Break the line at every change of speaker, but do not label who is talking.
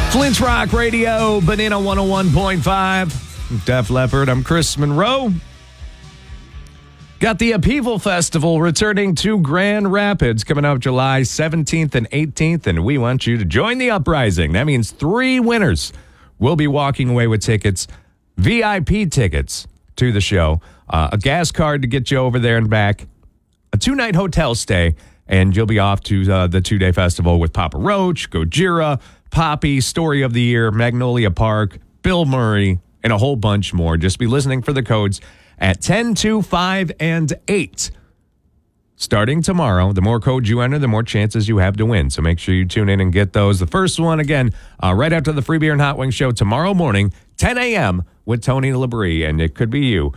Flint's Rock Radio, Banana 101.5. Def Leppard, I'm Chris Monroe. Got the Upheaval Festival returning to Grand Rapids coming up July 17th and 18th, and we want you to join the uprising. That means 3 winners will be walking away with tickets, VIP tickets to the show, a gas card to get you over there and back, a 2-night hotel stay, and you'll be off to the 2-day festival with Papa Roach, Gojira, Poppy, Story of the Year, Magnolia Park, Bill Murray, and a whole bunch more. Just be listening for the codes at 10, 2, 5, and 8. Starting tomorrow, the more codes you enter, the more chances you have to win. So make sure you tune in and get those. The first one, again, right after the Free Beer and Hot Wings show tomorrow morning, 10 a.m. with Tony Labrie, and it could be you.